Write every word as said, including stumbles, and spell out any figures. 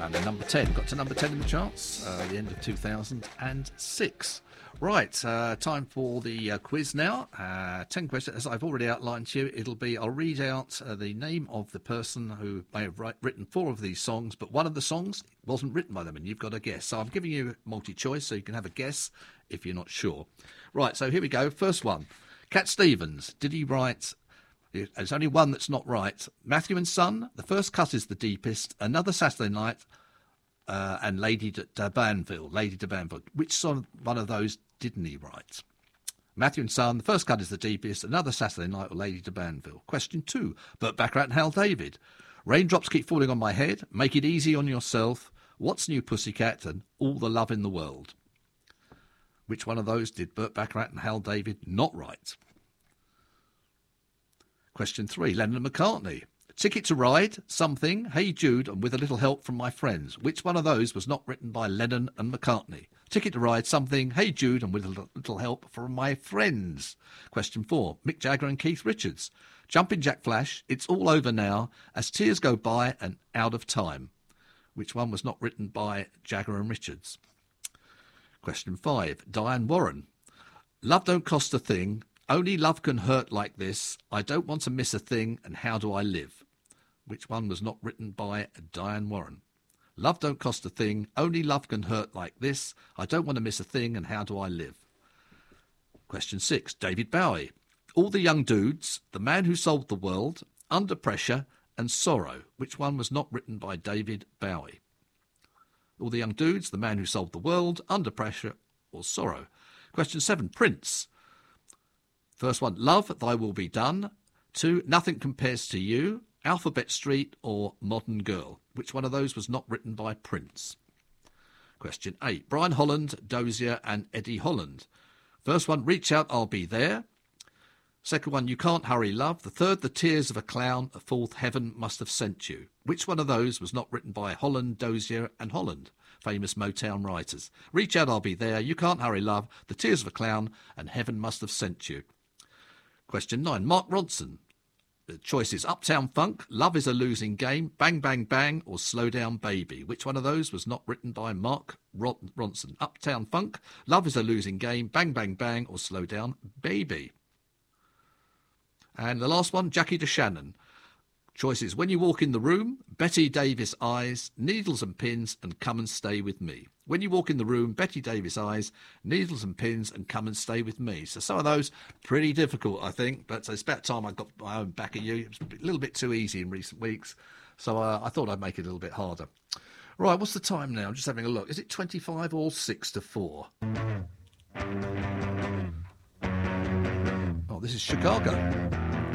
and then number ten. Got to number ten in the charts uh, at the end of two thousand six. Right, uh, time for the uh, quiz now. Uh, ten questions. As I've already outlined to you, it'll be, I'll read out uh, the name of the person who may have write, written four of these songs, but one of the songs wasn't written by them, and you've got to guess. So I'm giving you multi-choice, so you can have a guess if you're not sure. Right, so here we go. First one. Cat Stevens. Did he write... There's only one that's not right. Matthew and Son, The First Cut is the Deepest, Another Saturday Night, uh, and Lady de, de Banville. Lady de Banville. Which song, one of those didn't he write? Matthew and Son, The First Cut is the Deepest, Another Saturday Night, or Lady de Banville. Question two. Burt Bacharach and Hal David. Raindrops Keep Falling on My Head, Make It Easy on Yourself, What's New Pussycat, and All the Love in the World. Which one of those did Burt Bacharach and Hal David not write? Question three, Lennon and McCartney. Ticket to Ride, Something, Hey Jude, and With a Little Help from My Friends. Which one of those was not written by Lennon and McCartney? Ticket to Ride, Something, Hey Jude, and With a Little Help from My Friends. Question four, Mick Jagger and Keith Richards. Jumpin' Jack Flash, It's All Over Now, As Tears Go By, and Out of Time. Which one was not written by Jagger and Richards? Question five, Diane Warren. Love Don't Cost a Thing, Only Love Can Hurt Like This, I Don't Want to Miss a Thing, and How Do I Live? Which one was not written by Diane Warren? Love Don't Cost a Thing, Only Love Can Hurt Like This, I Don't Want to Miss a Thing, and How Do I Live? Question six, David Bowie. All the Young Dudes, The Man Who Sold the World, Under Pressure, and Sorrow. Which one was not written by David Bowie? All the Young Dudes, The Man Who Sold the World, Under Pressure, or Sorrow. Question seven, Prince. First one, Love, Thy Will Be Done. Two, Nothing Compares to You, Alphabet Street, or Modern Girl. Which one of those was not written by Prince? Question eight, Brian Holland, Dozier, and Eddie Holland. First one, Reach Out, I'll Be There. Second one, You Can't Hurry Love. The third, The Tears of a Clown. The fourth, Heaven Must Have Sent You. Which one of those was not written by Holland, Dozier, and Holland, famous Motown writers? Reach Out, I'll Be There, You Can't Hurry Love, The Tears of a Clown, and Heaven Must Have Sent You. Question nine, Mark Ronson. The choices, Uptown Funk, Love is a Losing Game, Bang Bang Bang, or Slow Down Baby. Which one of those was not written by Mark Ron- Ronson? Uptown Funk, Love is a Losing Game, Bang Bang Bang, or Slow Down Baby. And the last one, Jackie DeShannon. Choices, When You Walk in the Room, Betty Davis Eyes, Needles and Pins, and Come and Stay with Me. When You Walk in the Room, Betty Davis Eyes, Needles and Pins, and Come and Stay with Me. So some of those pretty difficult, I think, but it's about time I got my own back at you. It was a little bit too easy in recent weeks, so uh, I thought I'd make it a little bit harder. Right, what's the time now? I'm just having a look. Is it twenty-five or six to four? Oh, this is Chicago.